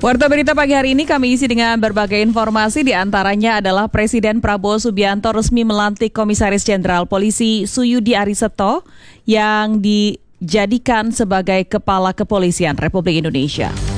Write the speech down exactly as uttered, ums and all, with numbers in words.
Warta berita pagi hari ini kami isi dengan berbagai informasi, di antaranya adalah Presiden Prabowo Subianto resmi melantik Komisaris Jenderal Polisi Suyudi Ariseto yang dijadikan sebagai Kepala Kepolisian Republik Indonesia.